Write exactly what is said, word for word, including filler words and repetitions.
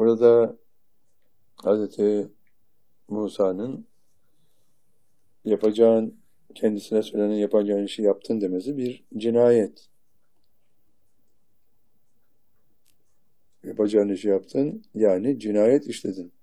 Burada Hazreti Musa'nın yapacağın, kendisine söylenen yapacağın işi yaptın demesi bir cinayet. Yapacağın işi yaptın, yani cinayet işledin.